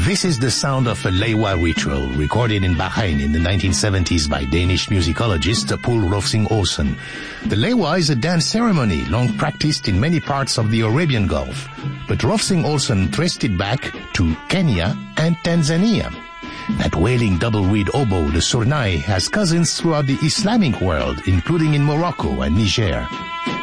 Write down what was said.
This is the sound of a Lewa ritual recorded in Bahrain in the 1970s by Danish musicologist Poul Rovsing Olsen. The Lewa is a dance ceremony long practiced in many parts of the Arabian Gulf, but Rovsing Olsen traced it back to Kenya and Tanzania. That wailing double-reed oboe, the surnai, has cousins throughout the Islamic world, including in Morocco and Niger.